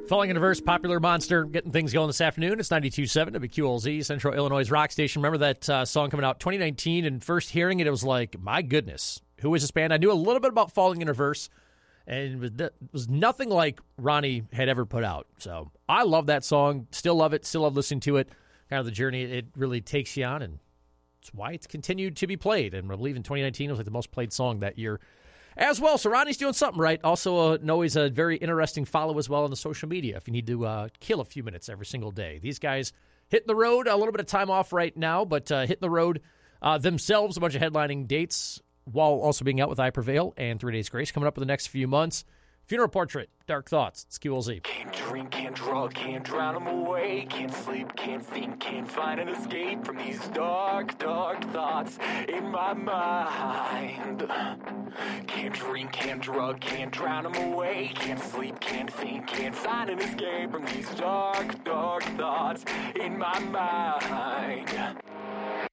Falling in Reverse, Popular Monster, getting things going this afternoon. It's 92.7 WQLZ, Central Illinois rock station. Remember that song coming out 2019, and first hearing it, it was like, my goodness, who is this band? I knew a little bit about Falling in Reverse, and it was nothing like Ronnie had ever put out. So I love that song, still love it, still love listening to it. Kind of the journey it really takes you on, and it's why it's continued to be played. And I believe in 2019, it was like the most played song that year as well. So Ronnie's doing something right. Also, always a very interesting follow as well on the social media if you need to kill a few minutes every single day. These guys hitting the road, a little bit of time off right now, but hitting the road themselves, a bunch of headlining dates while also being out with I Prevail and 3 Days Grace coming up in the next few months. Funeral Portrait, Dark Thoughts, it's QLZ. Can't drink, can't drug, can't drown them away. Can't sleep, can't think, can't find an escape from these dark, dark thoughts in my mind. Can't drink, can't drug, can't drown them away. Can't sleep, can't think, can't find an escape from these dark, dark thoughts in my mind.